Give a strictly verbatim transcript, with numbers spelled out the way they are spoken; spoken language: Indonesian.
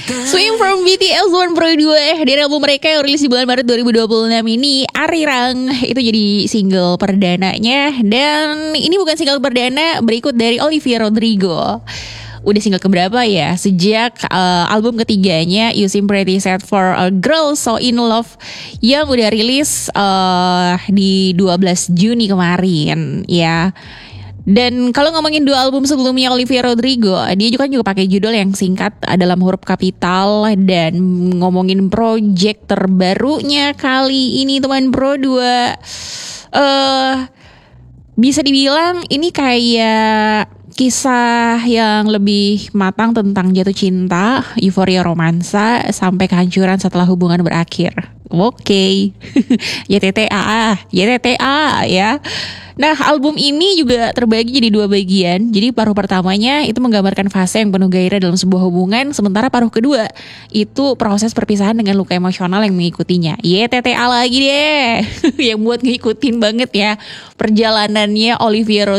Swim from B T S One Pro dua dari album mereka yang rilis di bulan Maret dua ribu dua puluh enam ini, Arirang itu jadi single perdananya. Dan ini bukan single perdana berikut dari Olivia Rodrigo. Udah single keberapa ya? Sejak uh, album ketiganya You Seem Pretty Sad for a Girl So In Love yang udah rilis uh, di dua belas Juni kemarin ya. Dan kalau ngomongin dua album sebelumnya Olivia Rodrigo, dia juga kan juga pakai judul yang singkat dalam huruf kapital. Dan ngomongin project terbarunya kali ini teman Pro dua, uh, bisa dibilang ini kayak kisah yang lebih matang tentang jatuh cinta, euforia romansa, sampai kehancuran setelah hubungan berakhir. Oke, okay. Y T T A, Y T T A ya. Nah, album ini juga terbagi jadi dua bagian. Jadi paruh pertamanya itu menggambarkan fase yang penuh gairah dalam sebuah hubungan, sementara paruh kedua itu proses perpisahan dengan luka emosional yang mengikutinya. Y T T A lagi deh, yang buat ngikutin banget ya perjalanannya Olivia Rodrigo